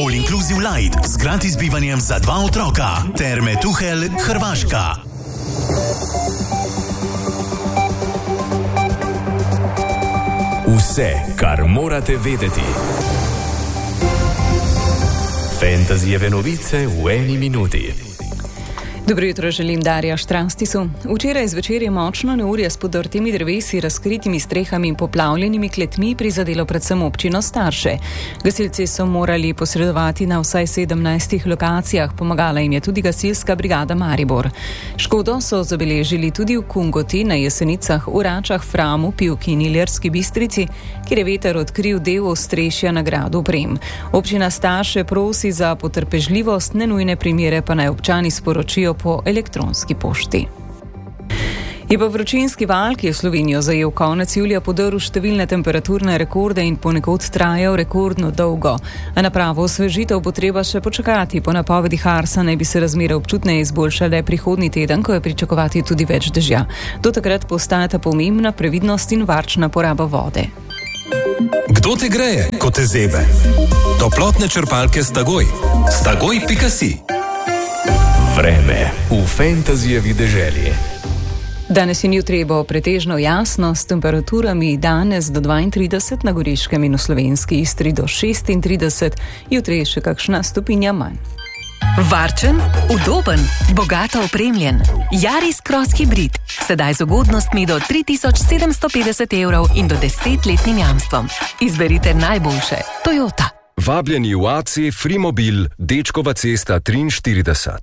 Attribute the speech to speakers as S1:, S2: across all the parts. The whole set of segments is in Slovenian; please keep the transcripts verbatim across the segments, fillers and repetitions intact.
S1: All Inclusive Light z gratis bivanjem za dva otroka. Terme Tuhel, Hrvaška.
S2: Vse, kar morate vedeti. Fantazijeve novice v eni minuti.
S3: Dobro jutro, želim Darja Štranstisu. Včeraj zvečer je močno neurje s podrtimi drevesi, razkritimi strehami in poplavljenimi kletmi prizadelo predvsem občino Starše. Gasilci so morali posredovati na vsaj sedemnajstih lokacijah, pomagala jim je tudi gasilska brigada Maribor. Škodo so zabeležili tudi v Kungoti, na Jesenicah, v Račah, Framu, Pivki in Ilirski Bistrici, kjer je veter odkril del ostrešja na gradu Brem. Občina Starše prosi za potrpežljivost, nenujne primere pa naj občani sporočijo po elektronski pošti. Je pa vročinski val, ki je Slovenijo zajel konec julija, podrl številne temperaturne rekorde in ponekod trajal rekordno dolgo. A na pravo osvežitev bo treba še počakati. Po napovedih Arsa naj bi se razmere občutneje izboljšale prihodnji teden, ko je pričakovati tudi več dežja. Do takrat postajata pomembna previdnost in varčna poraba vode.
S4: Kdo te greje, ko te zebe? Toplotne črpalke Stagoj. Stagoj pika si.
S2: Vreme v fantazijevi deželi.
S3: Danes in jutri bo pretežno jasno s temperaturami danes do dvaintrideset, na Goriškem in v slovenski Istri do šestintrideset, jutri še kakšna stopinja manj.
S5: Varčen, udoben, bogato opremljen. Yaris Cross Hybrid. Sedaj z ugodnostmi do tri tisoč sedemsto petdeset evrov in do desetletnim jamstvom. Izberite najboljše. Toyota.
S6: Vabljeni v A C Frimobil, Dečkova cesta triinštirideset.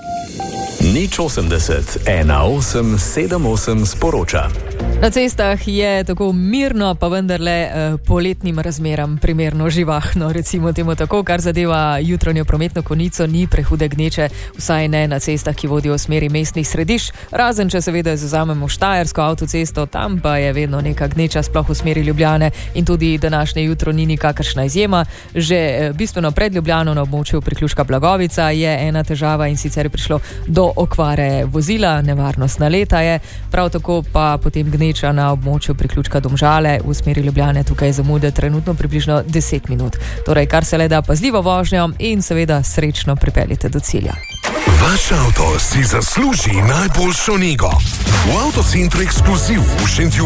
S2: Nič osemdeset, ena osem sedem osem sporoča.
S7: Na cestah je tako mirno, pa vendarle eh, poletnim razmeram primerno živahno, recimo temu tako, kar zadeva jutranjo prometno konico, ni prehude gneče, vsaj ne na cestah, ki vodijo v smeri mestnih središč, razen če seveda zavzamemo Štajersko avtocesto, tam pa je vedno neka gneča, sploh v smeri Ljubljane, in tudi današnje jutro ni nikakršna izjema. Že eh, bistveno pred Ljubljano na območju priključka Blagovica je ena težava, in sicer je prišlo do okvare vozila, nevarnostna leta je, prav tako pa potem gneča na območju priključka Domžale v smeri Ljubljane, tukaj zamude trenutno približno deset minut. Torej, kar se le da pazljivo vožnjo in seveda srečno pripeljite do cilja.
S4: Vaš avto si zasluži najboljšo nego. V Avtocentru Ekskluziv v Šentjurju